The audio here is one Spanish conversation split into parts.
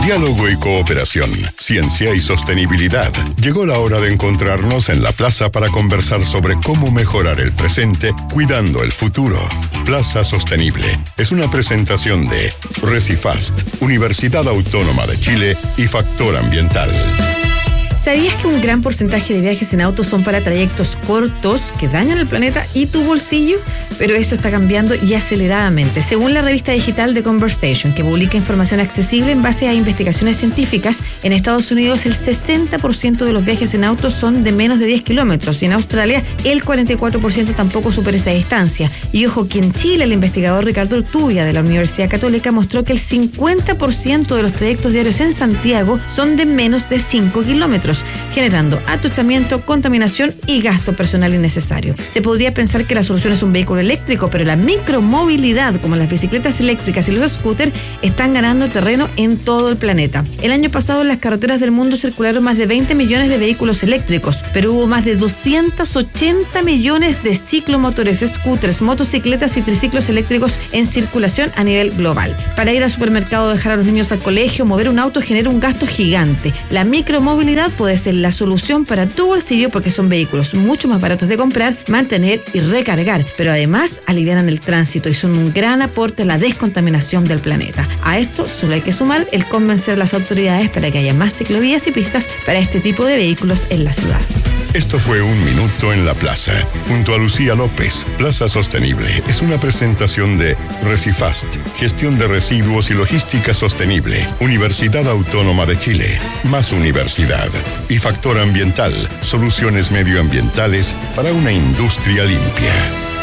Diálogo y cooperación, ciencia y sostenibilidad. Llegó la hora de encontrarnos en la plaza para conversar sobre cómo mejorar el presente cuidando el futuro. Plaza Sostenible es una presentación de Recifast, Universidad Autónoma de Chile y Factor Ambiental. ¿Sabías que un gran porcentaje de viajes en auto son para trayectos cortos que dañan el planeta y tu bolsillo? Pero eso está cambiando y aceleradamente. Según la revista digital The Conversation, que publica información accesible en base a investigaciones científicas, en Estados Unidos el 60% de los viajes en auto son de menos de 10 kilómetros y en Australia el 44% tampoco supera esa distancia. Y ojo que en Chile el investigador Ricardo Urtubia de la Universidad Católica mostró que el 50% de los trayectos diarios en Santiago son de menos de 5 kilómetros. Generando atochamiento, contaminación y gasto personal innecesario. Se podría pensar que la solución es un vehículo eléctrico, pero la micromovilidad, como las bicicletas eléctricas y los scooters, están ganando terreno en todo el planeta. El año pasado en las carreteras del mundo circularon más de 20 millones de vehículos eléctricos, pero hubo más de 280 millones de ciclomotores, scooters, motocicletas y triciclos eléctricos en circulación a nivel global. Para ir al supermercado, dejar a los niños al colegio, mover un auto genera un gasto gigante. La micromovilidad puede ser la solución para tu bolsillo porque son vehículos mucho más baratos de comprar, mantener y recargar, pero además alivianan el tránsito y son un gran aporte a la descontaminación del planeta. A esto solo hay que sumar el convencer a las autoridades para que haya más ciclovías y pistas para este tipo de vehículos en la ciudad. Esto fue Un Minuto en la Plaza, junto a Lucía López. Plaza Sostenible es una presentación de Recifast, Gestión de Residuos y Logística Sostenible, Universidad Autónoma de Chile, más universidad. Y Factor Ambiental, soluciones medioambientales para una industria limpia.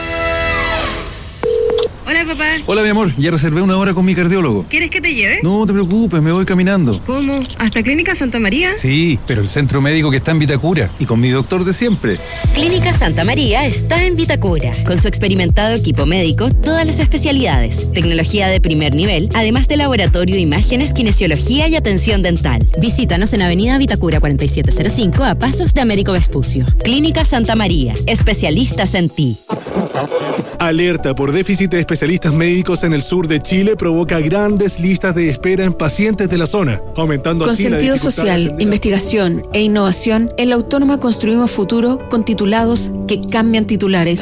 Hola, papá. Hola, mi amor. Ya reservé una hora con mi cardiólogo. ¿Quieres que te lleve? No te preocupes, me voy caminando. ¿Cómo? ¿Hasta Clínica Santa María? Sí, pero el centro médico que está en Vitacura y con mi doctor de siempre. Clínica Santa María está en Vitacura. Con su experimentado equipo médico, todas las especialidades, tecnología de primer nivel, además de laboratorio, imágenes, kinesiología y atención dental. Visítanos en Avenida Vitacura 4705 a pasos de Américo Vespucio. Clínica Santa María, especialistas en ti. Alerta por déficit de especialistas médicos en el sur de Chile provoca grandes listas de espera en pacientes de la zona, aumentando con así la sentido dificultad social, investigación e innovación, en la Autónoma construimos futuro con titulados que cambian titulares.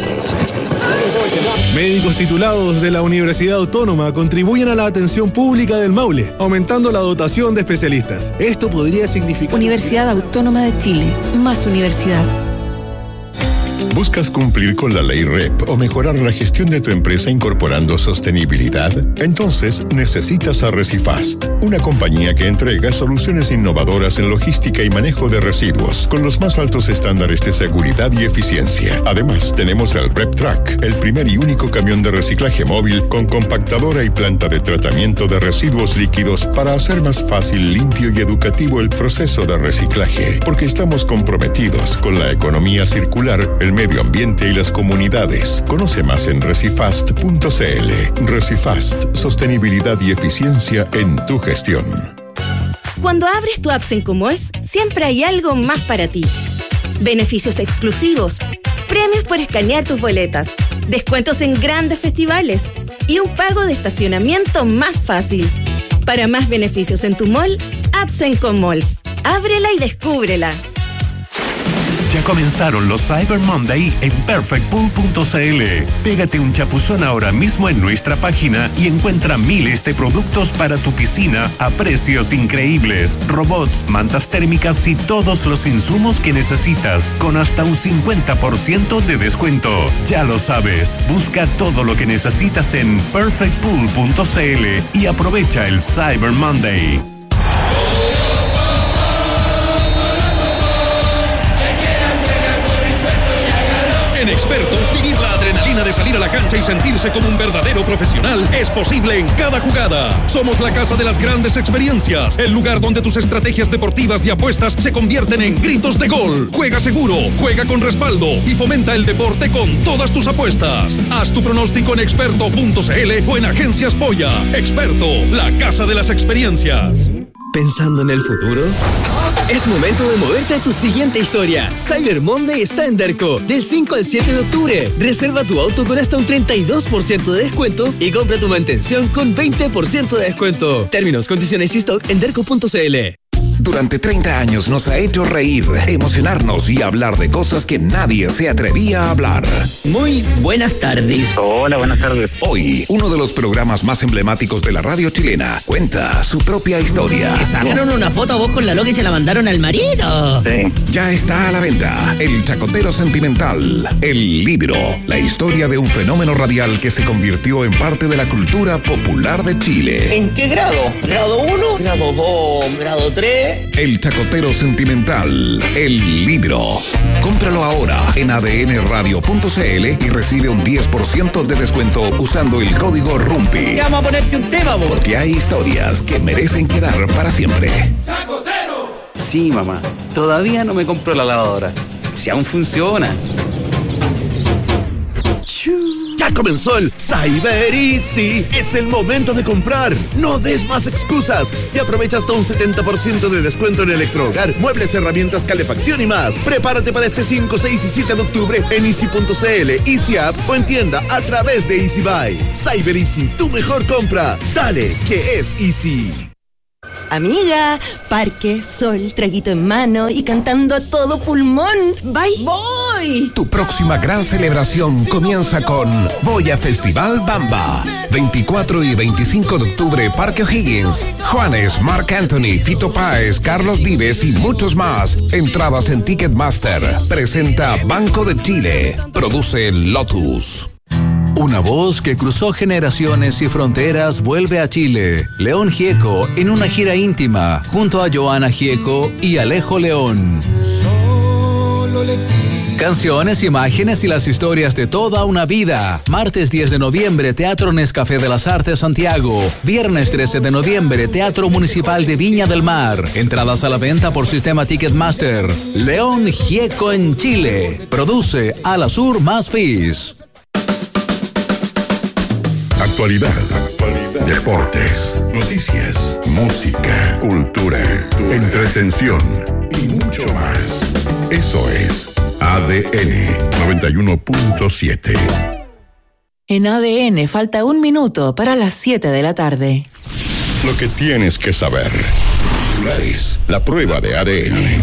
Médicos titulados de la Universidad Autónoma contribuyen a la atención pública del Maule, aumentando la dotación de especialistas. Esto podría significar... Universidad Autónoma de Chile, más universidad. ¿Buscas cumplir con la ley REP o mejorar la gestión de tu empresa incorporando sostenibilidad? Entonces necesitas a Recifast, una compañía que entrega soluciones innovadoras en logística y manejo de residuos con los más altos estándares de seguridad y eficiencia. Además, tenemos el REP Track, el primer y único camión de reciclaje móvil con compactadora y planta de tratamiento de residuos líquidos para hacer más fácil, limpio y educativo el proceso de reciclaje, porque estamos comprometidos con la economía circular, el medio ambiente y las comunidades. Conoce más en recifast.cl. Recifast, sostenibilidad y eficiencia en tu gestión. Cuando abres tu app Sencomalls, siempre hay algo más para ti. Beneficios exclusivos, premios por escanear tus boletas, descuentos en grandes festivales y un pago de estacionamiento más fácil. Para más beneficios en tu mall, app Sencomalls. Ábrela y descúbrela. Ya comenzaron los Cyber Monday en perfectpool.cl. Pégate un chapuzón ahora mismo en nuestra página y encuentra miles de productos para tu piscina a precios increíbles. Robots, mantas térmicas y todos los insumos que necesitas con hasta un 50% de descuento. Ya lo sabes, busca todo lo que necesitas en perfectpool.cl y aprovecha el Cyber Monday. En Experto, vivir la adrenalina de salir a la cancha y sentirse como un verdadero profesional es posible en cada jugada. Somos la casa de las grandes experiencias, el lugar donde tus estrategias deportivas y apuestas se convierten en gritos de gol. Juega seguro, juega con respaldo y fomenta el deporte con todas tus apuestas. Haz tu pronóstico en experto.cl o en Agencias Polla. Experto, la casa de las experiencias. ¿Pensando en el futuro? Es momento de moverte a tu siguiente historia. Cyber Monday está en Derco, del 5 al 7 de octubre. Reserva tu auto con hasta un 32% de descuento y compra tu mantención con 20% de descuento. Términos, condiciones y stock en derco.cl. Durante 30 años nos ha hecho reír, emocionarnos y hablar de cosas que nadie se atrevía a hablar. Muy buenas tardes. Hola, buenas tardes. Hoy, uno de los programas más emblemáticos de la radio chilena cuenta su propia historia. ¿Que sacaron una foto a vos con la loca y se la mandaron al marido? Sí. Ya está a la venta El Chacotero Sentimental, el libro, la historia de un fenómeno radial que se convirtió en parte de la cultura popular de Chile. ¿En qué grado? ¿Grado 1? ¿Grado 2? ¿Grado 3? El Chacotero Sentimental, el libro. Cómpralo ahora en adnradio.cl y recibe un 10% de descuento usando el código RUMPI. Vamos a ponerte un tema, vos. Porque hay historias que merecen quedar para siempre. ¡Chacotero! Sí, mamá. Todavía no me compro la lavadora. Si aún funciona. Ya comenzó el Cyber Easy. Es el momento de comprar. No des más excusas y aprovecha hasta un 70% de descuento en electrohogar, muebles, herramientas, calefacción y más. Prepárate para este 5, 6 y 7 de octubre en easy.cl, Easy App o en tienda a través de Easy Buy. Cyber Easy, tu mejor compra. Dale, que es Easy. Amiga, parque, sol, traguito en mano y cantando a todo pulmón. ¡Bye! ¡Voy! Tu próxima gran celebración comienza con Voy Festival Bamba. 24 y 25 de octubre, Parque O'Higgins. Juanes, Marc Anthony, Fito Páez, Carlos Vives y muchos más. Entradas en Ticketmaster. Presenta Banco de Chile. Produce Lotus. Una voz que cruzó generaciones y fronteras vuelve a Chile. León Gieco en una gira íntima junto a Joana Gieco y Alejo León. Canciones, imágenes y las historias de toda una vida. Martes 10 de noviembre, Teatro Nescafé de las Artes Santiago. Viernes 13 de noviembre, Teatro Municipal de Viña del Mar. Entradas a la venta por sistema Ticketmaster. León Gieco en Chile. Produce Alasur más Fis. Actualidad, deportes, noticias, música, cultura, entretención y mucho más. Eso es ADN 91.7. En ADN falta 1 minuto para las 7 de la tarde. Lo que tienes que saber. Titulares, la prueba de ADN.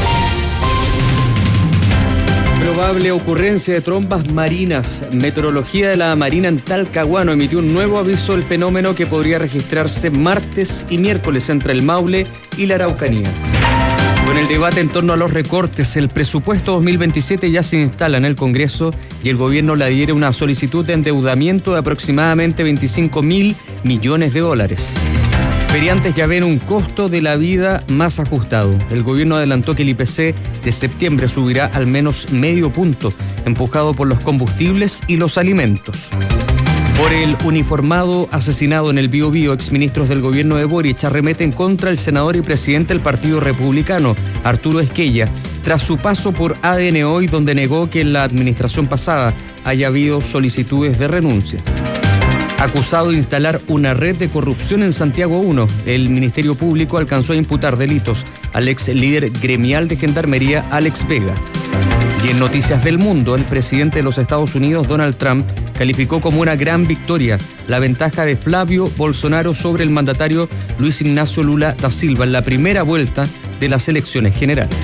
Probable ocurrencia de trombas marinas. Meteorología de la Marina en Talcahuano emitió un nuevo aviso del fenómeno que podría registrarse martes y miércoles entre el Maule y la Araucanía. Con el debate en torno a los recortes, el presupuesto 2027 ya se instala en el Congreso y el gobierno le adhiere una solicitud de endeudamiento de aproximadamente $25.000 millones. Feriantes ya ven un costo de la vida más ajustado. El gobierno adelantó que el IPC de septiembre subirá al menos medio punto, empujado por los combustibles y los alimentos. Por el uniformado asesinado en el Biobío, exministros del gobierno de Boric arremeten contra el senador y presidente del Partido Republicano, Arturo Esquella, tras su paso por ADN Hoy, donde negó que en la administración pasada haya habido solicitudes de renuncias. Acusado de instalar una red de corrupción en Santiago 1, el Ministerio Público alcanzó a imputar delitos al ex líder gremial de Gendarmería, Alex Vega. Y en Noticias del Mundo, el presidente de los Estados Unidos, Donald Trump, calificó como una gran victoria la ventaja de Flavio Bolsonaro sobre el mandatario Luis Ignacio Lula da Silva en la primera vuelta de las elecciones generales.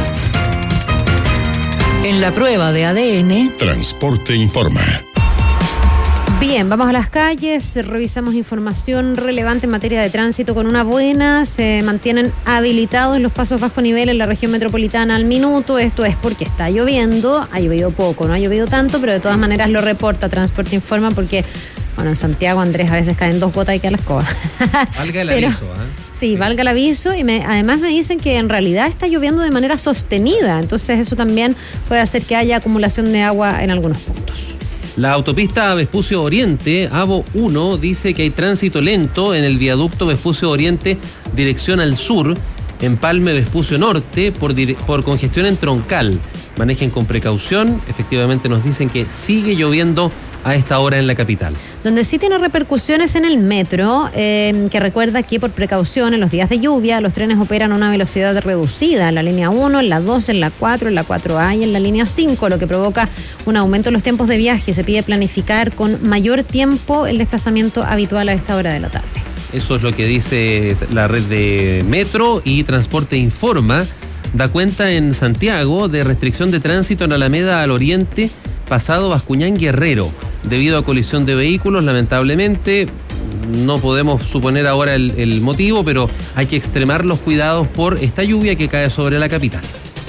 En la prueba de ADN, Transporte Informa. Bien, vamos a las calles, revisamos información relevante en materia de tránsito con una buena. Se mantienen habilitados los pasos bajo nivel en la región metropolitana al minuto. Esto es porque está lloviendo, ha llovido poco, no ha llovido tanto, pero de todas maneras lo reporta Transporte Informa porque, bueno, en Santiago, Andrés, a veces caen 2 gotas y queda la escoba. Valga el aviso, Sí, valga el aviso y además me dicen que en realidad está lloviendo de manera sostenida, entonces eso también puede hacer que haya acumulación de agua en algunos puntos. La autopista Vespucio Oriente, AVO 1, dice que hay tránsito lento en el viaducto Vespucio Oriente, dirección al sur, Empalme Vespucio Norte, por congestión en Troncal. Manejen con precaución, efectivamente nos dicen que sigue lloviendo a esta hora en la capital. Donde sí tiene repercusiones en el metro, que recuerda que por precaución en los días de lluvia los trenes operan a una velocidad reducida en la línea 1, en la 2, en la 4, en la 4A y en la línea 5, lo que provoca un aumento en los tiempos de viaje. Se pide planificar con mayor tiempo el desplazamiento habitual a esta hora de la tarde. Eso es lo que dice la red de Metro, y Transporte Informa da cuenta en Santiago de restricción de tránsito en Alameda al Oriente, pasado Bascuñán Guerrero, debido a colisión de vehículos. Lamentablemente no podemos suponer ahora el motivo, pero hay que extremar los cuidados por esta lluvia que cae sobre la capital.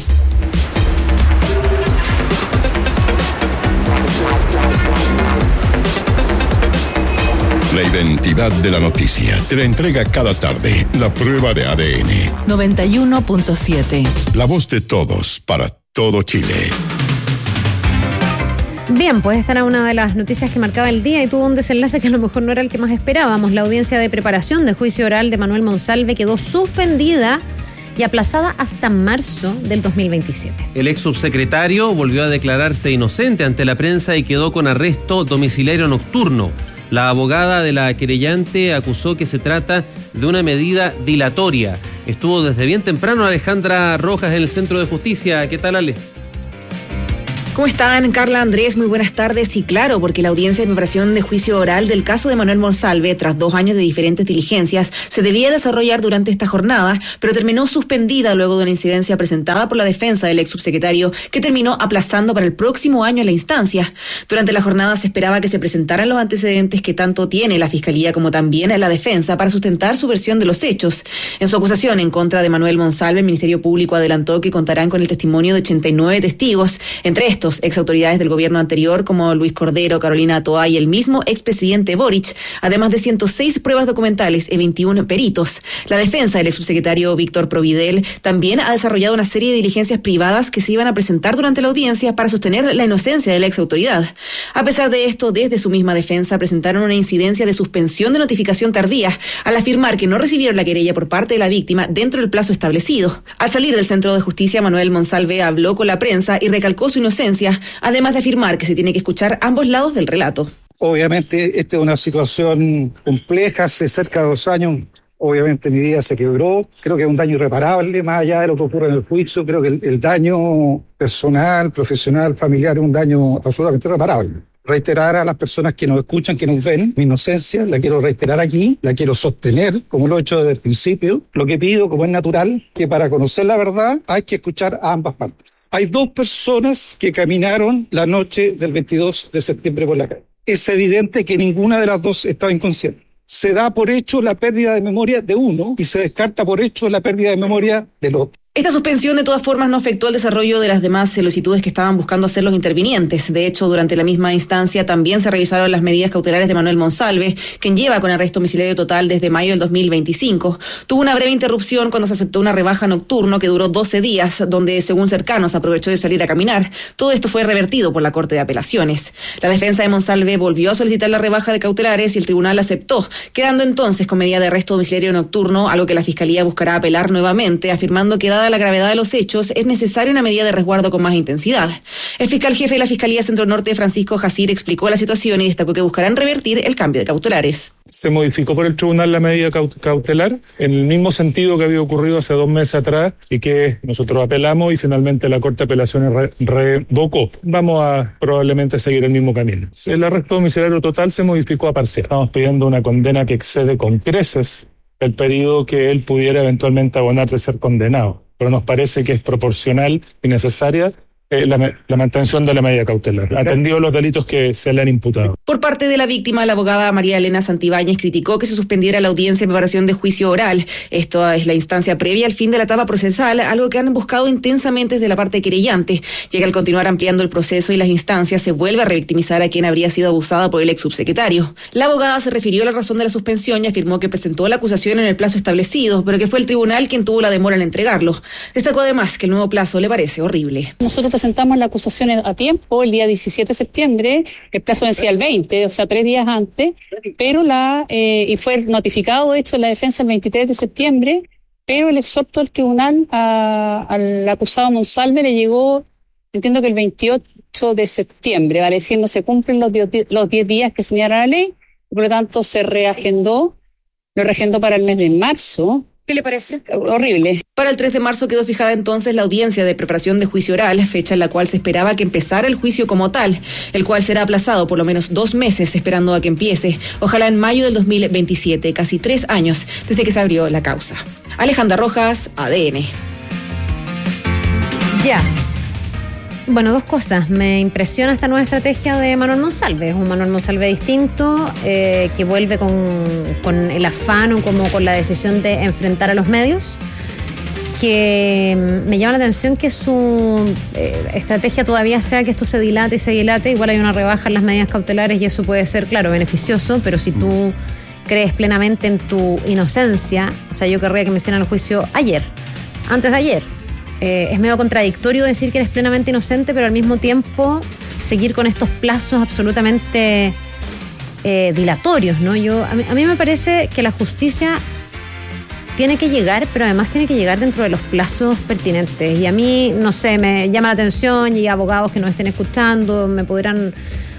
La identidad de la noticia te la entrega cada tarde la prueba de ADN. 91.7. La voz de todos para todo Chile. Bien, pues esta era una de las noticias que marcaba el día y tuvo un desenlace que a lo mejor no era el que más esperábamos. La audiencia de preparación de juicio oral de Manuel Monsalve quedó suspendida y aplazada hasta marzo del 2027. El ex subsecretario volvió a declararse inocente ante la prensa y quedó con arresto domiciliario nocturno. La abogada de la querellante acusó que se trata de una medida dilatoria. Estuvo desde bien temprano Alejandra Rojas en el Centro de Justicia. ¿Qué tal, Ale? ¿Cómo están, Carla, Andrés? Muy buenas tardes. Y claro, porque la audiencia de preparación de juicio oral del caso de Manuel Monsalve, tras 2 años de diferentes diligencias, se debía desarrollar durante esta jornada, pero terminó suspendida luego de una incidencia presentada por la defensa del ex subsecretario, que terminó aplazando para el próximo año la instancia. Durante la jornada se esperaba que se presentaran los antecedentes que tanto tiene la Fiscalía como también la defensa para sustentar su versión de los hechos. En su acusación en contra de Manuel Monsalve, el Ministerio Público adelantó que contarán con el testimonio de 89 testigos, entre estos ex autoridades del gobierno anterior como Luis Cordero, Carolina Toá y el mismo expresidente Boric, además de 106 pruebas documentales y 21 peritos. La defensa del ex subsecretario Víctor Providel también ha desarrollado una serie de diligencias privadas que se iban a presentar durante la audiencia para sostener la inocencia de la ex autoridad. A pesar de esto, desde su misma defensa presentaron una incidencia de suspensión de notificación tardía al afirmar que no recibieron la querella por parte de la víctima dentro del plazo establecido. Al salir del Centro de Justicia, Manuel Monsalve habló con la prensa y recalcó su inocencia, además de afirmar que se tiene que escuchar ambos lados del relato. Obviamente esta es una situación compleja. Hace cerca de 2 años, obviamente mi vida se quebró. Creo que es un daño irreparable, más allá de lo que ocurre en el juicio. Creo que el daño personal, profesional, familiar es un daño absolutamente irreparable. Reiterar a las personas que nos escuchan, que nos ven, mi inocencia, la quiero reiterar aquí, la quiero sostener, como lo he hecho desde el principio. Lo que pido, como es natural, que para conocer la verdad hay que escuchar a ambas partes. Hay 2 personas que caminaron la noche del 22 de septiembre por la calle. Es evidente que ninguna de las 2 estaba inconsciente. Se da por hecho la pérdida de memoria de uno y se descarta por hecho la pérdida de memoria del otro. Esta suspensión de todas formas no afectó el desarrollo de las demás solicitudes que estaban buscando hacer los intervinientes. De hecho, durante la misma instancia también se revisaron las medidas cautelares de Manuel Monsalve, quien lleva con arresto domiciliario total desde mayo del 2025. Tuvo una breve interrupción cuando se aceptó una rebaja nocturno que duró 12 días, donde, según cercanos, aprovechó de salir a caminar. Todo esto fue revertido por la Corte de Apelaciones. La defensa de Monsalve volvió a solicitar la rebaja de cautelares y el tribunal aceptó, quedando entonces con medida de arresto domiciliario nocturno, algo que la Fiscalía buscará apelar nuevamente, afirmando que dada la gravedad de los hechos, es necesaria una medida de resguardo con más intensidad. El fiscal jefe de la Fiscalía Centro Norte, Francisco Jacir, explicó la situación y destacó que buscarán revertir el cambio de cautelares. Se modificó por el tribunal la medida cautelar en el mismo sentido que había ocurrido hace 2 meses atrás y que nosotros apelamos y finalmente la Corte de Apelaciones revocó. Vamos a probablemente seguir el mismo camino. El arresto domiciliario total se modificó a parcial. Estamos pidiendo una condena que excede con creces el periodo que él pudiera eventualmente abonar de ser condenado. Pero nos parece que es proporcional y necesaria la mantención de la medida cautelar, atendido los delitos que se le han imputado. Por parte de la víctima, la abogada María Elena Santibáñez criticó que se suspendiera la audiencia de preparación de juicio oral. Esto es la instancia previa al fin de la etapa procesal, algo que han buscado intensamente desde la parte querellante, ya que al continuar ampliando el proceso y las instancias se vuelve a revictimizar a quien habría sido abusada por el ex subsecretario. La abogada se refirió a la razón de la suspensión y afirmó que presentó la acusación en el plazo establecido, pero que fue el tribunal quien tuvo la demora en entregarlo. Destacó además que el nuevo plazo le parece horrible. Nosotros presentamos la acusación a tiempo, el día 17 de septiembre, el plazo vencía el 20, o sea, 3 días antes, pero y fue notificado, de hecho, en la defensa el 23 de septiembre, pero el exhorto del tribunal al acusado Monsalve le llegó, entiendo que el 28 8 de septiembre, vale decir, no se cumplen los 10 días que señala la ley, por lo tanto lo reagendó para el mes de marzo. ¿Qué le parece? Horrible. Para el 3 de marzo quedó fijada entonces la audiencia de preparación de juicio oral, fecha en la cual se esperaba que empezara el juicio como tal, el cual será aplazado por lo menos 2 meses esperando a que empiece, ojalá en mayo del 2027, casi 3 años desde que se abrió la causa. Alejandra Rojas, ADN. Ya. Bueno, 2 cosas. Me impresiona esta nueva estrategia de Manuel Monsalve. Es un Manuel Monsalve distinto, que vuelve con el afán o como con la decisión de enfrentar a los medios. Que me llama la atención que su estrategia todavía sea que esto se dilate y se dilate. Igual hay una rebaja en las medidas cautelares y eso puede ser, claro, beneficioso, pero si tú crees plenamente en tu inocencia, o sea, yo querría que me hicieran el juicio antes de ayer. Es medio contradictorio decir que eres plenamente inocente, pero al mismo tiempo seguir con estos plazos absolutamente dilatorios, ¿no? A mí me parece que la justicia tiene que llegar, pero además tiene que llegar dentro de los plazos pertinentes. Y a mí, no sé, me llama la atención y abogados que nos estén escuchando me podrán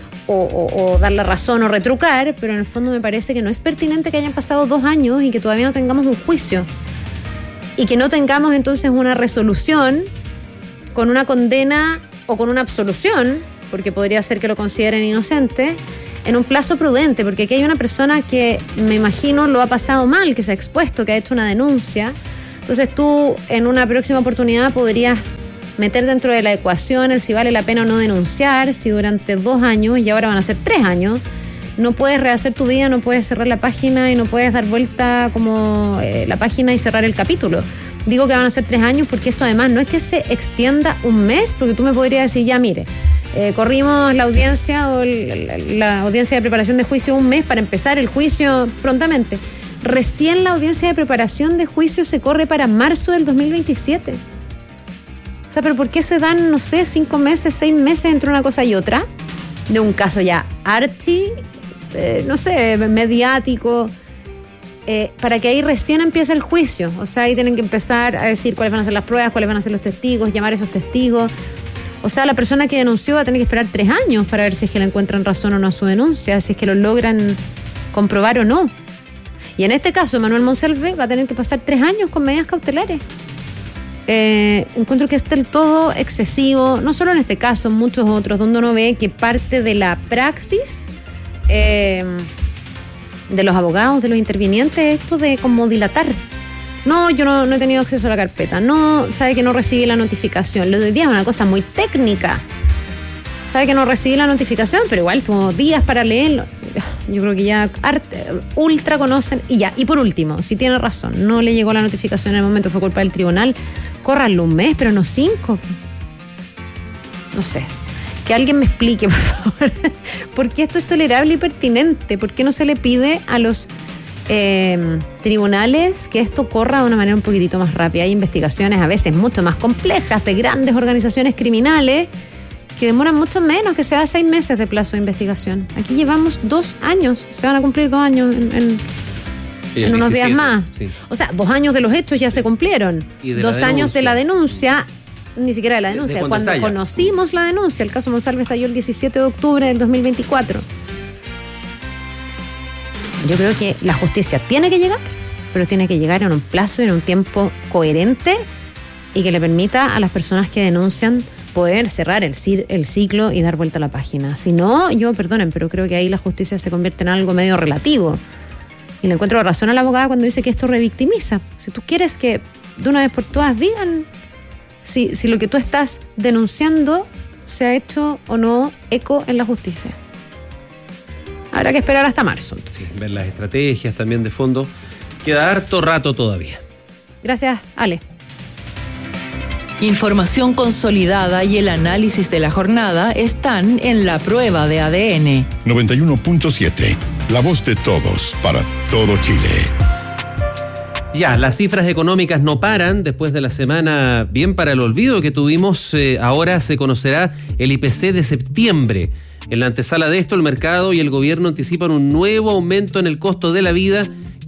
o dar la razón o retrucar, pero en el fondo me parece que no es pertinente que hayan pasado 2 años y que todavía no tengamos un juicio. Y que no tengamos entonces una resolución con una condena o con una absolución, porque podría ser que lo consideren inocente, en un plazo prudente, porque aquí hay una persona que me imagino lo ha pasado mal, que se ha expuesto, que ha hecho una denuncia. Entonces tú en una próxima oportunidad podrías meter dentro de la ecuación el si vale la pena o no denunciar, si durante 2 años, y ahora van a ser 3 años, no puedes rehacer tu vida, no puedes cerrar la página y no puedes dar vuelta como la página y cerrar el capítulo. Digo que van a ser 3 años porque esto además no es que se extienda un mes, porque tú me podrías decir, ya mire, corrimos la audiencia o la audiencia de preparación de juicio 1 mes para empezar el juicio prontamente. Recién la audiencia de preparación de juicio se corre para marzo del 2027. O sea, pero ¿por qué se dan, no sé, 5 meses, 6 meses entre una cosa y otra? De un caso ya no sé, mediático, para que ahí recién empiece el juicio. O sea, ahí tienen que empezar a decir cuáles van a ser las pruebas, cuáles van a ser los testigos, llamar a esos testigos. O sea, la persona que denunció va a tener que esperar 3 años para ver si es que le encuentran razón o no a su denuncia, si es que lo logran comprobar o no. Y en este caso, Manuel Monsalve va a tener que pasar 3 años con medidas cautelares. Encuentro que es del todo excesivo, no solo en este caso, en muchos otros, donde uno ve que parte de la praxis de los abogados, de los intervinientes, esto de como dilatar. No, yo no he tenido acceso a la carpeta. No, sabe que no recibí la notificación. Lo de hoy día es una cosa muy técnica. Sabe que no recibí la notificación, pero igual tuvo días para leerlo. Yo creo que ya ultra conocen. Y ya, y por último, si tiene razón, no le llegó la notificación en el momento, fue culpa del tribunal, córranlo 1 mes, pero no 5. No sé. Que alguien me explique, por favor, por qué esto es tolerable y pertinente, por qué no se le pide a los tribunales que esto corra de una manera un poquitito más rápida. Hay investigaciones a veces mucho más complejas de grandes organizaciones criminales que demoran mucho menos, que se da 6 meses de plazo de investigación. Aquí llevamos 2 años, se van a cumplir 2 años en unos días más. Sí. O sea, 2 años de los hechos ya se cumplieron. 2 años de la denuncia. Ni siquiera de la denuncia. Cuando conocimos la denuncia, el caso Monsalve estalló el 17 de octubre del 2024. Yo creo que la justicia tiene que llegar, pero tiene que llegar en un plazo y en un tiempo coherente y que le permita a las personas que denuncian poder cerrar el ciclo y dar vuelta a la página. Si no, perdonen, pero creo que ahí la justicia se convierte en algo medio relativo. Y le encuentro razón a la abogada cuando dice que esto revictimiza. Si tú quieres que de una vez por todas digan si lo que tú estás denunciando se ha hecho o no eco en la justicia. Habrá que esperar hasta marzo, entonces. Sí, ver las estrategias también de fondo. Queda harto rato todavía. Gracias, Ale. Información consolidada y el análisis de la jornada están en La Prueba de ADN. 91.7, la voz de todos para todo Chile. Ya, las cifras económicas no paran. Después de la semana bien para el olvido que tuvimos, ahora se conocerá el IPC de septiembre. En la antesala de esto, el mercado y el gobierno anticipan un nuevo aumento en el costo de la vida que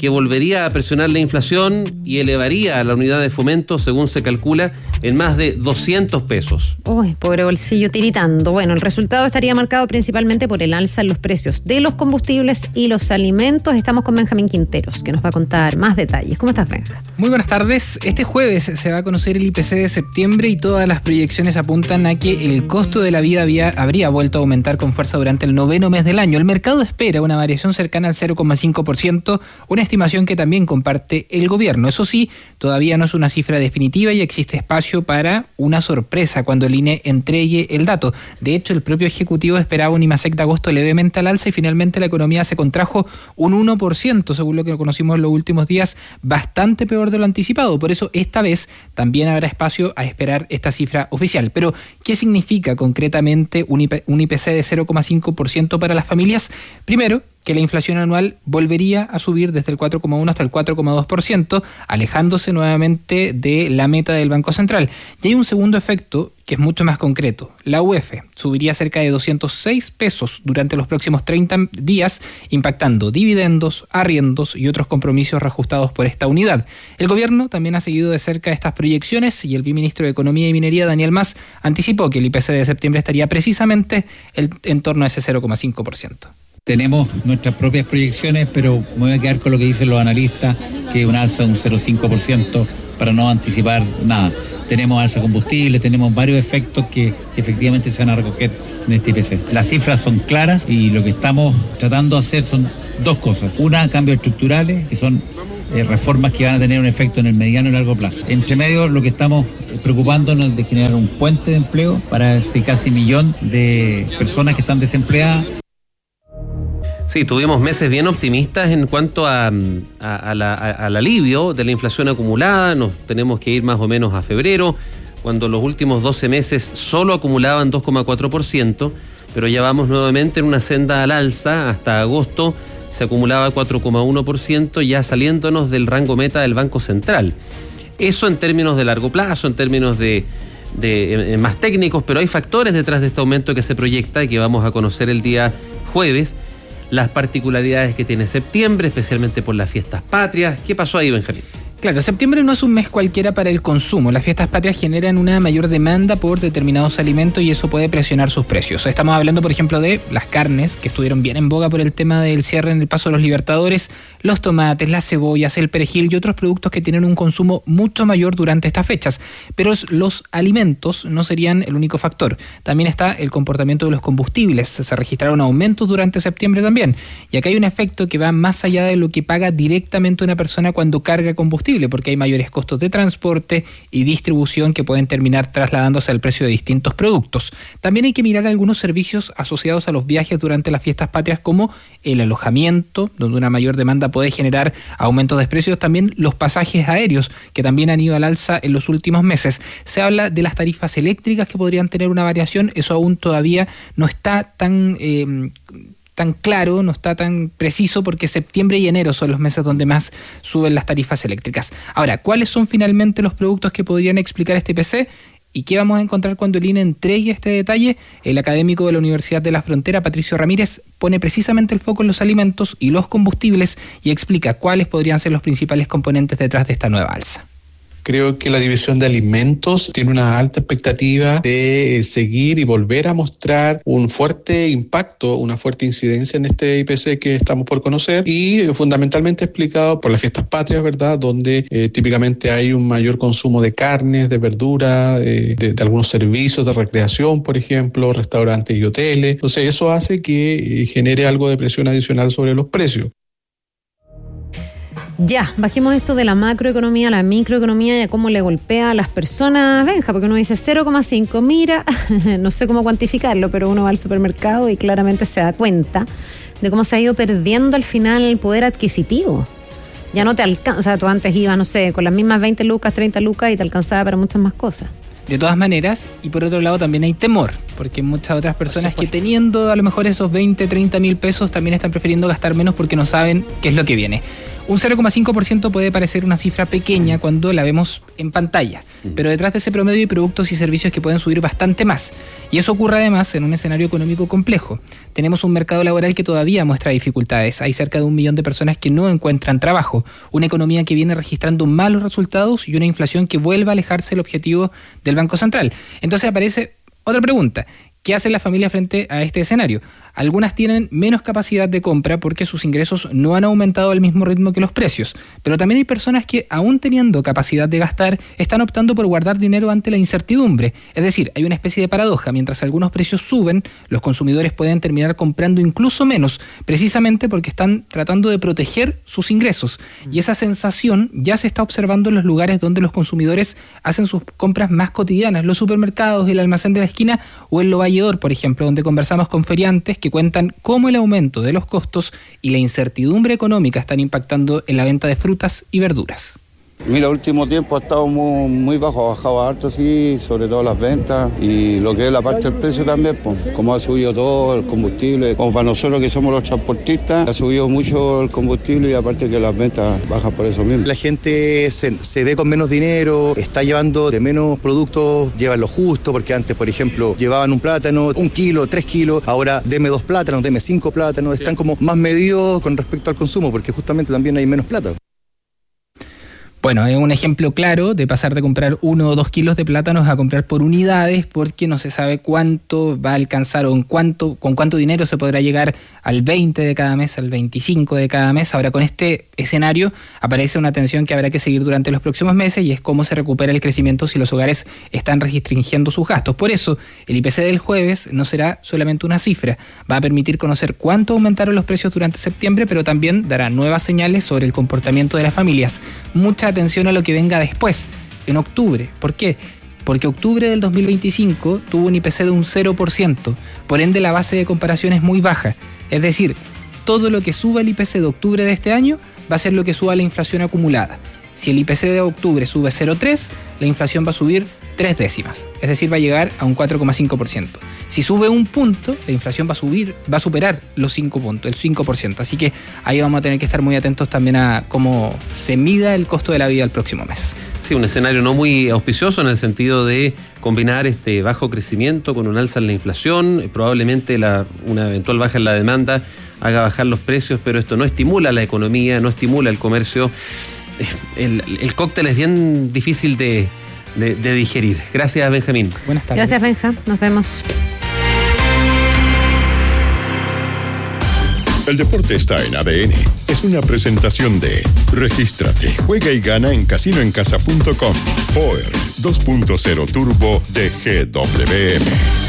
que volvería a presionar la inflación y elevaría a la unidad de fomento, según se calcula, en más de 200 pesos. Uy, pobre bolsillo tiritando. Bueno, el resultado estaría marcado principalmente por el alza en los precios de los combustibles y los alimentos. Estamos con Benjamín Quinteros, que nos va a contar más detalles. ¿Cómo estás, Benja? Muy buenas tardes. Este jueves se va a conocer el IPC de septiembre y todas las proyecciones apuntan a que el costo de la vida habría vuelto a aumentar con fuerza durante el 9º mes del año. El mercado espera una variación cercana al 0,5%, una estimación que también comparte el gobierno. Eso sí, todavía no es una cifra definitiva y existe espacio para una sorpresa cuando el INE entregue el dato. De hecho, el propio Ejecutivo esperaba un IMASEC de agosto levemente al alza y finalmente la economía se contrajo un 1%, según lo que conocimos en los últimos días, bastante peor de lo anticipado. Por eso, esta vez también habrá espacio a esperar esta cifra oficial. Pero, ¿qué significa concretamente un IPC de 0,5% para las familias? Primero, que la inflación anual volvería a subir desde el 4,1 hasta el 4,2%, alejándose nuevamente de la meta del Banco Central. Y hay un segundo efecto que es mucho más concreto. La UF subiría cerca de 206 pesos durante los próximos 30 días, impactando dividendos, arriendos y otros compromisos reajustados por esta unidad. El gobierno también ha seguido de cerca estas proyecciones y el viceministro de Economía y Minería, Daniel Mas, anticipó que el IPC de septiembre estaría precisamente en torno a ese 0,5%. Tenemos nuestras propias proyecciones, pero me voy a quedar con lo que dicen los analistas, que es un alza de un 0,5% para no anticipar nada. Tenemos alza de combustible, tenemos varios efectos que efectivamente se van a recoger en este IPC. Las cifras son claras y lo que estamos tratando de hacer son dos cosas. Una, cambios estructurales, que son reformas que van a tener un efecto en el mediano y largo plazo. Entre medio, lo que estamos preocupándonos es de generar un puente de empleo para ese casi 1 millón de personas que están desempleadas. Sí, tuvimos meses bien optimistas en cuanto al alivio de la inflación acumulada. Nos tenemos que ir más o menos a febrero, cuando los últimos 12 meses solo acumulaban 2,4%, pero ya vamos nuevamente en una senda al alza. Hasta agosto se acumulaba 4,1%, ya saliéndonos del rango meta del Banco Central. Eso en términos de largo plazo, en términos de más técnicos, pero hay factores detrás de este aumento que se proyecta y que vamos a conocer el día jueves. Las particularidades que tiene septiembre, especialmente por las fiestas patrias. ¿Qué pasó ahí, Benjamín? Claro, septiembre no es un mes cualquiera para el consumo. Las fiestas patrias generan una mayor demanda por determinados alimentos y eso puede presionar sus precios. Estamos hablando, por ejemplo, de las carnes, que estuvieron bien en boga por el tema del cierre en el Paso de los Libertadores, los tomates, las cebollas, el perejil y otros productos que tienen un consumo mucho mayor durante estas fechas. Pero los alimentos no serían el único factor. También está el comportamiento de los combustibles. Se registraron aumentos durante septiembre también. Y acá hay un efecto que va más allá de lo que paga directamente una persona cuando carga combustible, porque hay mayores costos de transporte y distribución que pueden terminar trasladándose al precio de distintos productos. También hay que mirar algunos servicios asociados a los viajes durante las fiestas patrias, como el alojamiento, donde una mayor demanda puede generar aumentos de precios. También los pasajes aéreos, que también han ido al alza en los últimos meses. Se habla de las tarifas eléctricas que podrían tener una variación. Eso aún todavía no está tan claro, no está tan preciso, porque septiembre y enero son los meses donde más suben las tarifas eléctricas. Ahora, ¿cuáles son finalmente los productos que podrían explicar este IPC? ¿Y qué vamos a encontrar cuando el INE entregue este detalle? El académico de la Universidad de la Frontera, Patricio Ramírez, pone precisamente el foco en los alimentos y los combustibles y explica cuáles podrían ser los principales componentes detrás de esta nueva alza. Creo que la división de alimentos tiene una alta expectativa de seguir y volver a mostrar un fuerte impacto, una fuerte incidencia en este IPC que estamos por conocer, y fundamentalmente explicado por las fiestas patrias, ¿verdad?, donde típicamente hay un mayor consumo de carnes, de verduras, de algunos servicios de recreación, por ejemplo, restaurantes y hoteles. Entonces eso hace que genere algo de presión adicional sobre los precios. Ya, bajemos esto de la macroeconomía a la microeconomía y a cómo le golpea a las personas, Benja, porque uno dice 0,5, mira, no sé cómo cuantificarlo, pero uno va al supermercado y claramente se da cuenta de cómo se ha ido perdiendo al final el poder adquisitivo. Ya no te alcanza, o sea, tú antes ibas, no sé, con las mismas 20 lucas, 30 lucas y te alcanzaba para muchas más cosas. De todas maneras, y por otro lado también hay temor, porque muchas otras personas que teniendo a lo mejor esos 20, 30 mil pesos también están prefiriendo gastar menos porque no saben qué es lo que viene. Un 0,5% puede parecer una cifra pequeña cuando la vemos en pantalla, pero detrás de ese promedio hay productos y servicios que pueden subir bastante más. Y eso ocurre además en un escenario económico complejo. Tenemos un mercado laboral que todavía muestra dificultades. Hay cerca de 1 millón de personas que no encuentran trabajo, una economía que viene registrando malos resultados y una inflación que vuelve a alejarse del objetivo del Banco Central. Entonces aparece otra pregunta. ¿Qué hacen las familias frente a este escenario? Algunas tienen menos capacidad de compra porque sus ingresos no han aumentado al mismo ritmo que los precios, pero también hay personas que, aún teniendo capacidad de gastar, están optando por guardar dinero ante la incertidumbre. Es decir, hay una especie de paradoja. Mientras algunos precios suben, los consumidores pueden terminar comprando incluso menos, precisamente porque están tratando de proteger sus ingresos. Y esa sensación ya se está observando en los lugares donde los consumidores hacen sus compras más cotidianas, los supermercados, el almacén de la esquina o el Valledor, por ejemplo, donde conversamos con feriantes que cuentan cómo el aumento de los costos y la incertidumbre económica están impactando en la venta de frutas y verduras. Mira, último tiempo ha estado muy bajo, ha bajado harto, sí, sobre todo las ventas y lo que es la parte del precio también, pues, como ha subido todo el combustible, como para nosotros que somos los transportistas, ha subido mucho el combustible y aparte que las ventas bajan por eso mismo. La gente se ve con menos dinero, está llevando de menos productos, llevan lo justo, porque antes, por ejemplo, llevaban un plátano, 1 kilo, 3 kilos, ahora deme 2 plátanos, deme 5 plátanos, están como más medidos con respecto al consumo, porque justamente también hay menos plata. Bueno, es un ejemplo claro de pasar de comprar 1 o 2 kilos de plátanos a comprar por unidades porque no se sabe cuánto va a alcanzar o con cuánto dinero se podrá llegar al 20 de cada mes, al 25 de cada mes. Ahora con este escenario aparece una tensión que habrá que seguir durante los próximos meses y es cómo se recupera el crecimiento si los hogares están restringiendo sus gastos. Por eso, el IPC del jueves no será solamente una cifra, va a permitir conocer cuánto aumentaron los precios durante septiembre, pero también dará nuevas señales sobre el comportamiento de las familias. Mucha atención a lo que venga después, en octubre. ¿Por qué? Porque octubre del 2025 tuvo un IPC de un 0%, por ende la base de comparación es muy baja. Es decir, todo lo que suba el IPC de octubre de este año va a ser lo que suba la inflación acumulada. Si el IPC de octubre sube 0,3, la inflación va a subir 3 décimas, es decir, va a llegar a un 4,5%. Si sube 1 punto, la inflación va a superar los 5 puntos, el 5%. Así que ahí vamos a tener que estar muy atentos también a cómo se mida el costo de la vida el próximo mes. Sí, un escenario no muy auspicioso en el sentido de combinar este bajo crecimiento con un alza en la inflación, probablemente una eventual baja en la demanda haga bajar los precios, pero esto no estimula la economía, no estimula el comercio. El cóctel es bien difícil de digerir. Gracias, Benjamín. Buenas tardes. Gracias, Benja. Nos vemos. El deporte está en ADN. Es una presentación de Regístrate, juega y gana en casinoencasa.com. Power 2.0 Turbo de GWM.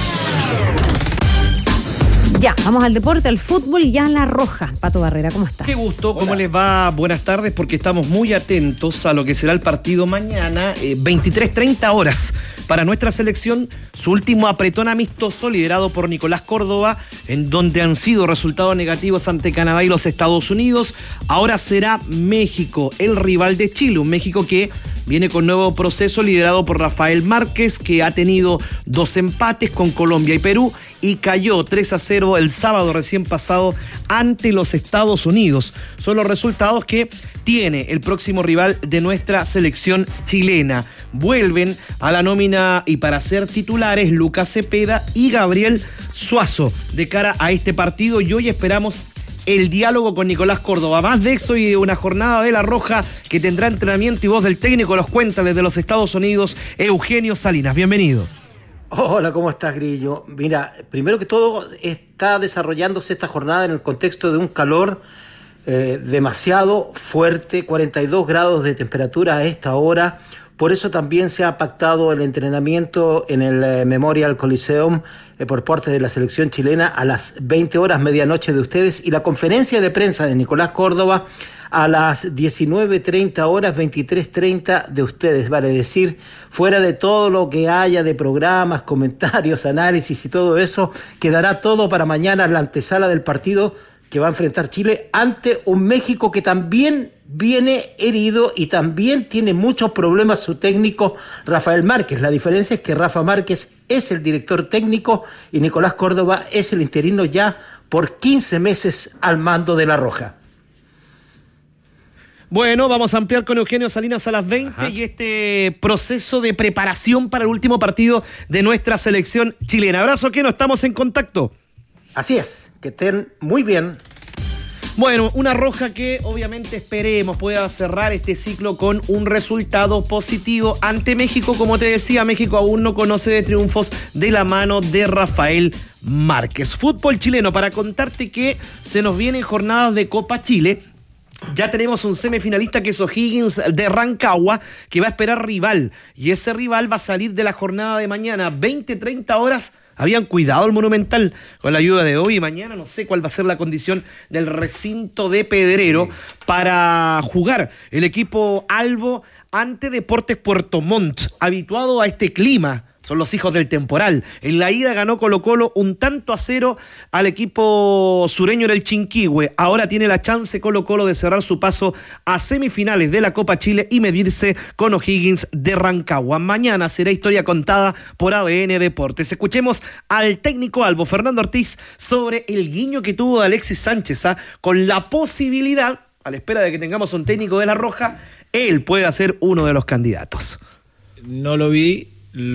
Ya, vamos al deporte, al fútbol y a la roja. Pato Barrera, ¿cómo estás? Qué gusto, ¿cómo les va? Buenas tardes, porque estamos muy atentos a lo que será el partido mañana, 23:30 horas. Para nuestra selección, su último apretón amistoso liderado por Nicolás Córdoba, en donde han sido resultados negativos ante Canadá y los Estados Unidos. Ahora será México, el rival de Chile, un México que viene con nuevo proceso liderado por Rafael Márquez, que ha tenido 2 empates con Colombia y Perú y cayó 3-0 el sábado recién pasado ante los Estados Unidos. Son los resultados que tiene el próximo rival de nuestra selección chilena. Vuelven a la nómina y para ser titulares Lucas Cepeda y Gabriel Suazo de cara a este partido, y hoy esperamos el diálogo con Nicolás Córdoba. Más de eso y de una jornada de La Roja que tendrá entrenamiento y voz del técnico los cuenta desde los Estados Unidos, Eugenio Salinas. Bienvenido. Hola, ¿cómo estás, Grillo? Mira, primero que todo está desarrollándose esta jornada en el contexto de un calor demasiado fuerte, 42 grados de temperatura a esta hora. Por eso también se ha pactado el entrenamiento en el Memorial Coliseum por parte de la selección chilena a las 20 horas, medianoche de ustedes, y la conferencia de prensa de Nicolás Córdoba a las 19:30 horas, 23:30 de ustedes, vale decir, fuera de todo lo que haya de programas, comentarios, análisis y todo eso, quedará todo para mañana en la antesala del partido que va a enfrentar Chile ante un México que también viene herido y también tiene muchos problemas su técnico Rafael Márquez. La diferencia es que Rafa Márquez es el director técnico y Nicolás Córdoba es el interino ya por 15 meses al mando de La Roja. Bueno, vamos a ampliar con Eugenio Salinas a las 20. Ajá. Y este proceso de preparación para el último partido de nuestra selección chilena. Abrazo, que no estamos en contacto. Así es, que estén muy bien. Bueno, una roja que obviamente esperemos pueda cerrar este ciclo con un resultado positivo ante México. Como te decía, México aún no conoce de triunfos de la mano de Rafael Márquez. Fútbol chileno, para contarte que se nos vienen jornadas de Copa Chile. Ya tenemos un semifinalista que es O'Higgins de Rancagua, que va a esperar rival. Y ese rival va a salir de la jornada de mañana, 20-30 horas. Habían cuidado el Monumental con la ayuda de hoy y mañana. No sé cuál va a ser la condición del recinto de Pedrero para jugar el equipo albo ante Deportes Puerto Montt, habituado a este clima. Son los hijos del temporal. En la ida ganó Colo-Colo 1-0 al equipo sureño del Chinquihue. Ahora tiene la chance Colo-Colo de cerrar su paso a semifinales de la Copa Chile y medirse con O'Higgins de Rancagua. Mañana será historia contada por ADN Deportes. Escuchemos al técnico albo, Fernando Ortiz, sobre el guiño que tuvo de Alexis Sánchez, con la posibilidad, a la espera de que tengamos un técnico de la Roja, él puede ser uno de los candidatos. No lo vi.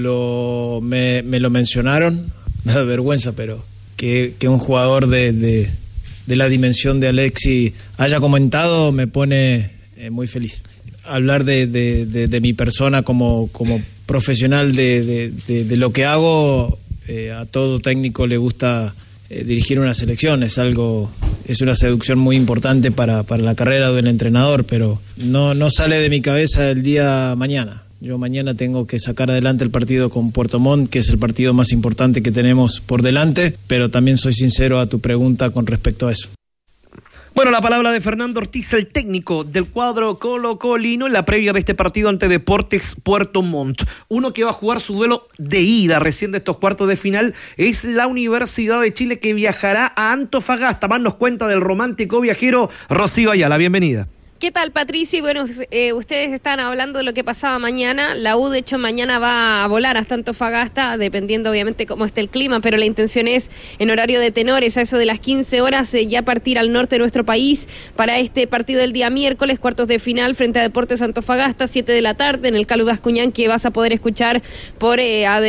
Me lo mencionaron, me da vergüenza, pero que un jugador de la dimensión de Alexis haya comentado me pone muy feliz. Hablar de mi persona como profesional de lo que hago, a todo técnico le gusta dirigir una selección, es una seducción muy importante para la carrera del entrenador, pero no sale de mi cabeza el día mañana. Yo mañana tengo que sacar adelante el partido con Puerto Montt, que es el partido más importante que tenemos por delante, pero también soy sincero a tu pregunta con respecto a eso. Bueno, la palabra de Fernando Ortiz, el técnico del cuadro colo-colino, en la previa de este partido ante Deportes Puerto Montt. Uno que va a jugar su duelo de ida recién de estos cuartos de final es la Universidad de Chile, que viajará a Antofagasta. Más nos cuenta del romántico viajero Rocío Ayala. Bienvenida. ¿Qué tal, Patricio? Y bueno, ustedes están hablando de lo que pasaba mañana. La U, de hecho, mañana va a volar hasta Antofagasta, dependiendo obviamente cómo esté el clima, pero la intención es, en horario de tenores, a eso de las 15 horas, ya partir al norte de nuestro país para este partido del día miércoles, cuartos de final frente a Deportes Antofagasta, 7 de la tarde, en el Calu Bascuñán, que vas a poder escuchar por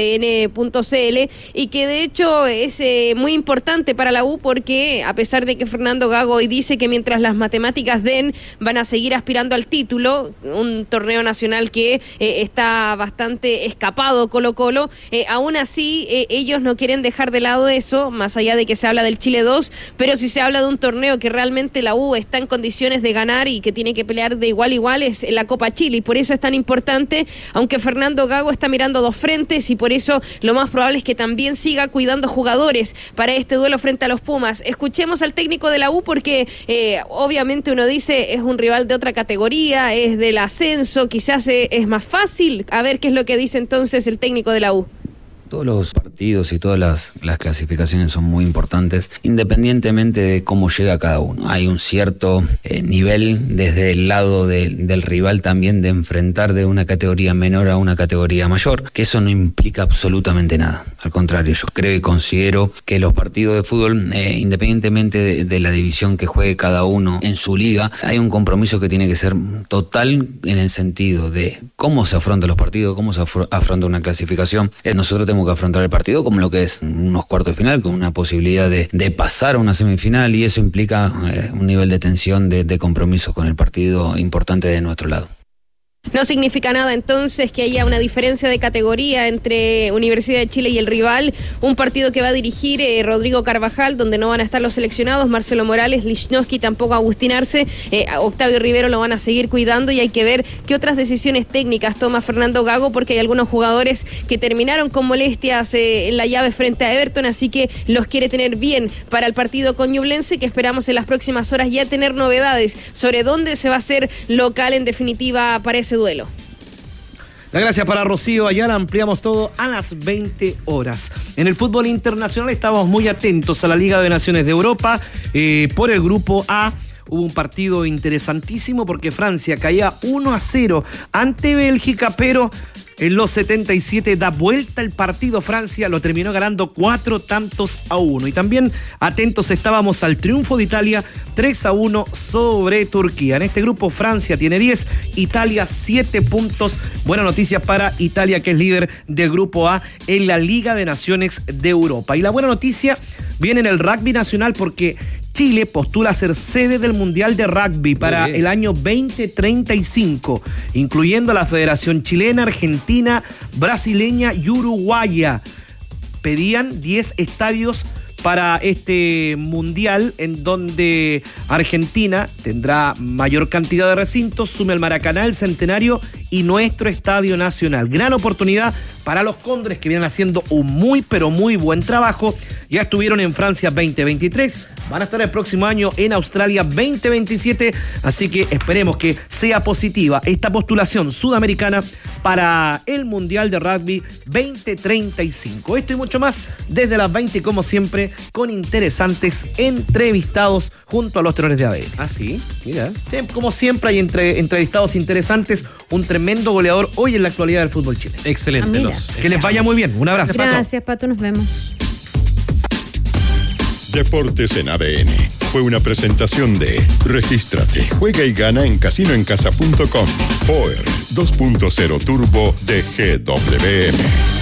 ADN.cl, y que de hecho es muy importante para la U, porque a pesar de que Fernando Gago hoy dice que mientras las matemáticas den, van a seguir aspirando al título, un torneo nacional que está bastante escapado Colo-Colo, aún así ellos no quieren dejar de lado eso, más allá de que se habla del Chile 2, pero si se habla de un torneo que realmente la U está en condiciones de ganar y que tiene que pelear de igual a igual, es la Copa Chile, y por eso es tan importante, aunque Fernando Gago está mirando dos frentes, y por eso lo más probable es que también siga cuidando jugadores para este duelo frente a los Pumas. Escuchemos al técnico de la U, porque obviamente uno dice, es un rival de otra categoría, es del ascenso, quizás es más fácil. A ver qué es lo que dice entonces el técnico de la U. Todos los partidos y todas las clasificaciones son muy importantes, independientemente de cómo llega cada uno. Hay un cierto nivel desde el lado del rival también de enfrentar de una categoría menor a una categoría mayor, que eso no implica absolutamente nada. Al contrario, yo creo y considero que los partidos de fútbol, independientemente de la división que juegue cada uno en su liga, hay un compromiso que tiene que ser total en el sentido de cómo se afrontan los partidos, cómo se afronta una clasificación. Nosotros tenemos que afrontar el partido como lo que es unos cuartos de final, con una posibilidad de pasar a una semifinal, y eso implica un nivel de tensión, de compromiso con el partido importante de nuestro lado. No significa nada entonces que haya una diferencia de categoría entre Universidad de Chile y el rival, un partido que va a dirigir Rodrigo Carvajal, donde no van a estar los seleccionados, Marcelo Morales, Lichnowsky, tampoco Agustín Arce, Octavio Rivero lo van a seguir cuidando, y hay que ver qué otras decisiones técnicas toma Fernando Gago, porque hay algunos jugadores que terminaron con molestias en la llave frente a Everton, así que los quiere tener bien para el partido con Ñublense, que esperamos en las próximas horas ya tener novedades sobre dónde se va a hacer local en definitiva para ese duelo. La gracias para Rocío Ayala. Ampliamos todo a las 20 horas. En el fútbol internacional estamos muy atentos a la Liga de Naciones de Europa. Por el grupo A hubo un partido interesantísimo, porque Francia caía 1-0 ante Bélgica, pero En los 77 da vuelta el partido. Francia lo terminó ganando 4-1. Y también atentos estábamos al triunfo de Italia 3-1 sobre Turquía. En este grupo Francia tiene 10, Italia 7 puntos. Buena noticia para Italia, que es líder del grupo A en la Liga de Naciones de Europa. Y la buena noticia viene en el rugby nacional, porque Chile postula a ser sede del Mundial de Rugby para el año 2035, incluyendo a la Federación Chilena, Argentina, Brasileña y Uruguaya. Pedían 10 estadios para este mundial, en donde Argentina tendrá mayor cantidad de recintos, sume el Maracaná, el Centenario y nuestro Estadio Nacional. Gran oportunidad para los Cóndores, que vienen haciendo un muy pero muy buen trabajo. Ya estuvieron en Francia 2023, van a estar el próximo año en Australia 2027, así que esperemos que sea positiva esta postulación sudamericana para el Mundial de Rugby 2035. Esto y mucho más desde las 20, como siempre, con interesantes entrevistados junto a los tenores de ADN. Ah, sí, mira. Sí, como siempre hay entrevistados interesantes, un tremendo goleador hoy en la actualidad del fútbol chileno. Excelente. Que les vaya muy bien. Un abrazo. Gracias, Pato. Nos vemos. Deportes en ADN. Fue una presentación de Regístrate, juega y gana en casinoencasa.com. Power 2.0 Turbo de GWM.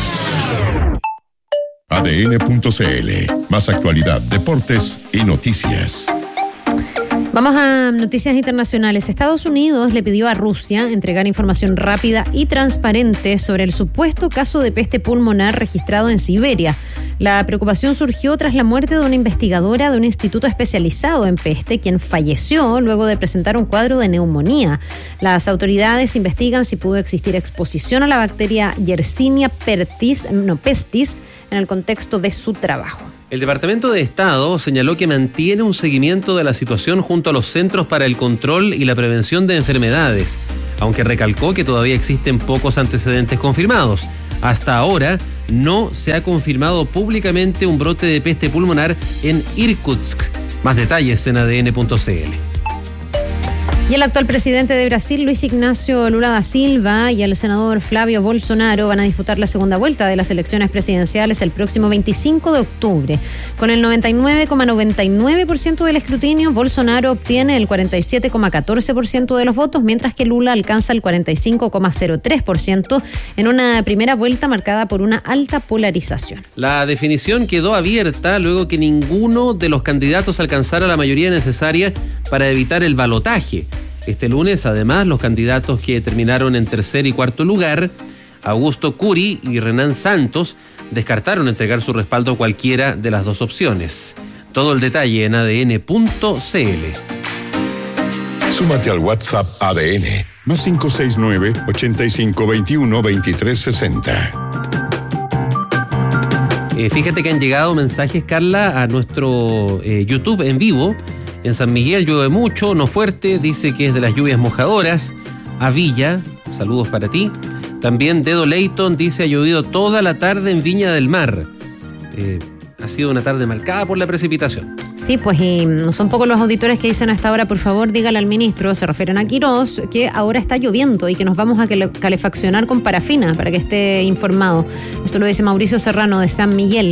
ADN.cl. Más actualidad, deportes y noticias. Vamos a noticias internacionales. Estados Unidos le pidió a Rusia entregar información rápida y transparente sobre el supuesto caso de peste pulmonar registrado en Siberia. La preocupación surgió tras la muerte de una investigadora de un instituto especializado en peste, quien falleció luego de presentar un cuadro de neumonía. Las autoridades investigan si pudo existir exposición a la bacteria Yersinia pestis en el contexto de su trabajo. El Departamento de Estado señaló que mantiene un seguimiento de la situación junto a los Centros para el Control y la Prevención de Enfermedades, aunque recalcó que todavía existen pocos antecedentes confirmados. Hasta ahora no se ha confirmado públicamente un brote de peste pulmonar en Irkutsk. Más detalles en ADN.cl. Y el actual presidente de Brasil, Luis Ignacio Lula da Silva, y el senador Flávio Bolsonaro van a disputar la segunda vuelta de las elecciones presidenciales el próximo 25 de octubre. Con el 99,99% del escrutinio, Bolsonaro obtiene el 47,14% de los votos, mientras que Lula alcanza el 45,03% en una primera vuelta marcada por una alta polarización. La definición quedó abierta luego que ninguno de los candidatos alcanzara la mayoría necesaria para evitar el balotaje. Este lunes, además, los candidatos que terminaron en tercer y cuarto lugar, Augusto Curi y Renan Santos, descartaron entregar su respaldo a cualquiera de las dos opciones. Todo el detalle en ADN.cl. Súmate al WhatsApp ADN, más 569-8521-2360. Fíjate que han llegado mensajes, Carla, a nuestro YouTube en vivo. En San Miguel llueve mucho, no fuerte, dice que es de las lluvias mojadoras. A Villa, saludos para ti. También Dedo Leighton dice: ha llovido toda la tarde en Viña del Mar. Ha sido una tarde marcada por la precipitación. Sí, pues y no son pocos los auditores que dicen hasta ahora, por favor, dígale al ministro, se refieren a Quirós, que ahora está lloviendo y que nos vamos a calefaccionar con parafina para que esté informado. Eso lo dice Mauricio Serrano de San Miguel.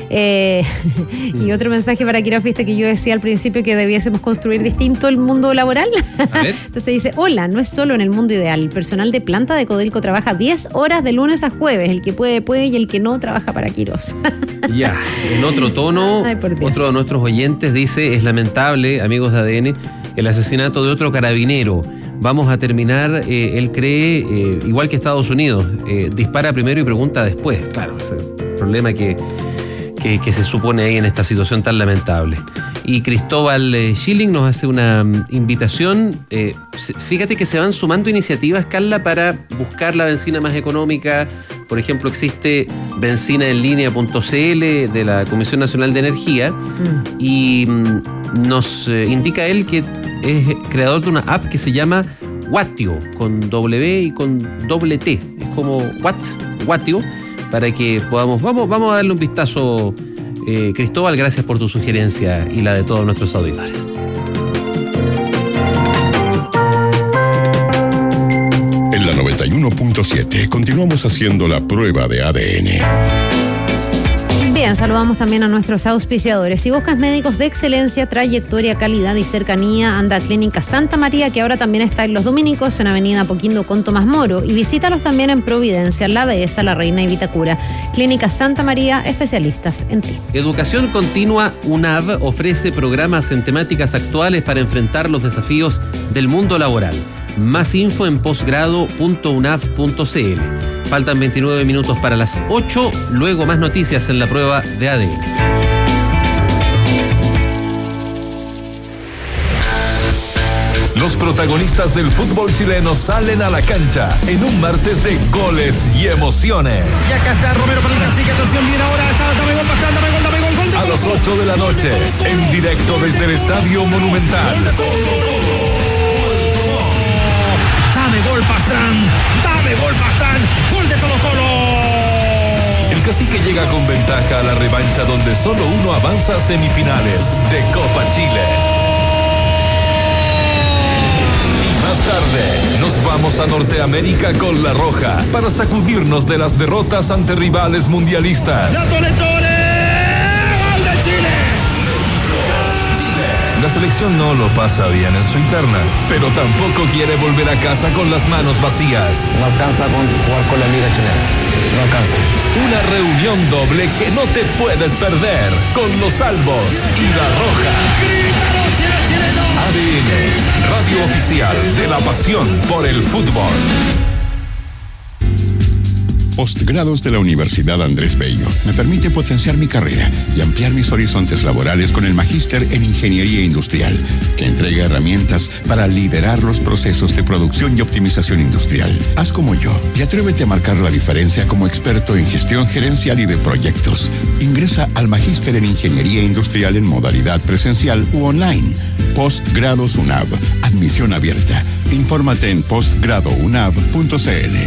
Y otro mensaje para Quirós, viste que yo decía al principio que debiésemos construir distinto el mundo laboral. A ver. Entonces dice: hola, no es solo en el mundo ideal. El personal de planta de Codelco trabaja 10 horas de lunes a jueves. El que puede, puede, y el que no, trabaja para Quirós. Ya, en otro tono, otro de nuestros oyentes dice: es lamentable, amigos de ADN, el asesinato de otro carabinero. Vamos a terminar, él cree, igual que Estados Unidos, dispara primero y pregunta después. Claro, ese problema que se supone ahí en esta situación tan lamentable. Y Cristóbal Schilling nos hace una invitación. Fíjate que se van sumando iniciativas, Carla, para buscar la benzina más económica. Por ejemplo, existe benzinaenlinea.cl de la Comisión Nacional de Energía y nos indica él que es creador de una app que se llama Wattio, con W y con doble T. Es como Wattio, para que podamos, vamos a darle un vistazo. Cristóbal, gracias por tu sugerencia y la de todos nuestros auditores. En la 91. 91.7. Continuamos haciendo la prueba de ADN. Bien, saludamos también a nuestros auspiciadores. Si buscas médicos de excelencia, trayectoria, calidad y cercanía, anda a Clínica Santa María, que ahora también está en Los Dominicos, en Avenida Apoquindo con Tomás Moro. Y visítalos también en Providencia, La Dehesa, La Reina y Vitacura. Clínica Santa María, especialistas en ti. Educación Continua UNAV ofrece programas en temáticas actuales para enfrentar los desafíos del mundo laboral. Más info en posgrado.unav.cl. Faltan 29 minutos para las 8, luego más noticias en la prueba de ADN. Los protagonistas del fútbol chileno salen a la cancha en un martes de goles y emociones. Y acá está Romero para el cacique, atención, bien ahora, está, dame gol, gol. A las 8 de la noche, en directo desde el Estadio Monumental. Dame gol, Pastrán, gol de Colo-Colo. El cacique llega con ventaja a la revancha donde solo uno avanza a semifinales de Copa Chile. Y más tarde nos vamos a Norteamérica con La Roja para sacudirnos de las derrotas ante rivales mundialistas. ¡La Tore! ¡Gol de Chile! La selección no lo pasa bien en su interna, pero tampoco quiere volver a casa con las manos vacías. No alcanza con jugar con la Liga Chilena. No alcanza. Una reunión doble que no te puedes perder con Los Albos y La Roja. ADN, radio oficial de la pasión por el fútbol. Postgrados de la Universidad Andrés Bello me permite potenciar mi carrera y ampliar mis horizontes laborales con el Magíster en Ingeniería Industrial, que entrega herramientas para liderar los procesos de producción y optimización industrial. Haz como yo y atrévete a marcar la diferencia como experto en gestión gerencial y de proyectos. Ingresa al Magíster en Ingeniería Industrial en modalidad presencial u online. Postgrados UNAV. Admisión abierta. Infórmate en postgradounab.cl.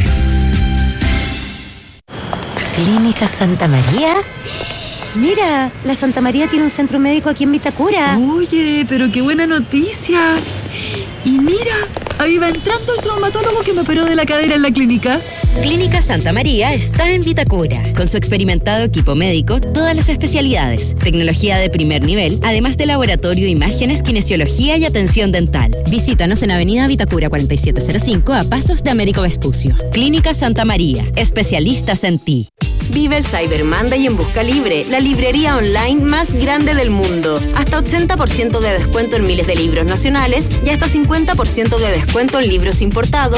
¿Clínica Santa María? Mira, la Santa María tiene un centro médico aquí en Vitacura. Oye, pero qué buena noticia. Y mira, ahí va entrando el traumatólogo que me operó de la cadera en la clínica. Clínica Santa María está en Vitacura. Con su experimentado equipo médico, todas las especialidades, tecnología de primer nivel, además de laboratorio, imágenes, kinesiología y atención dental. Visítanos en Avenida Vitacura 4705 a pasos de Américo Vespucio. Clínica Santa María, especialistas en ti. Vive el Cyber Monday en Busca Libre, la librería online más grande del mundo. Hasta 80% de descuento en miles de libros nacionales y hasta 50% de descuento en libros importados